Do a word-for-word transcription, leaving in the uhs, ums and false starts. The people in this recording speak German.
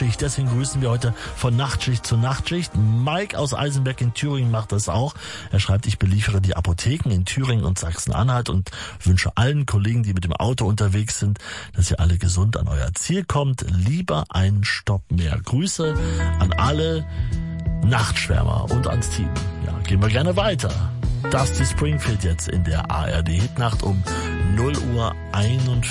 Nachtschicht. Deswegen grüßen wir heute von Nachtschicht zu Nachtschicht. Mike aus Eisenberg in Thüringen macht das auch. Er schreibt, ich beliefere die Apotheken in Thüringen und Sachsen-Anhalt und wünsche allen Kollegen, die mit dem Auto unterwegs sind, dass ihr alle gesund an euer Ziel kommt. Lieber einen Stopp mehr. Grüße an alle Nachtschwärmer und ans Team. Ja, gehen wir gerne weiter. Dusty Springfield jetzt in der A R D Hitnacht um null Uhr einundvierzig.